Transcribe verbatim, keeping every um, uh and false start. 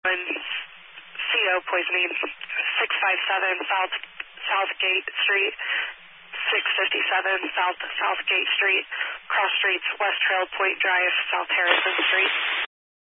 and C O poisoning, six five seven South Southgate Street, six fifty-seven South Southgate Street, cross streets West Trail Point Drive, South Harrison Street.